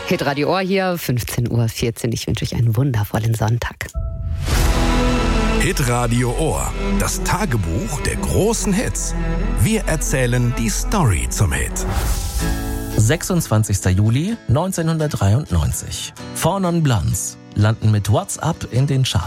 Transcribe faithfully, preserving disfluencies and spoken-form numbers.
Hitradio Ohr hier, fünfzehn Uhr vierzehn. Ich wünsche euch einen wundervollen Sonntag. Hitradio Ohr, das Tagebuch der großen Hits. Wir erzählen die Story zum Hit. sechsundzwanzigster Juli neunzehnhundertdreiundneunzig. Four Non Blondes landen mit What's Up in den Charts.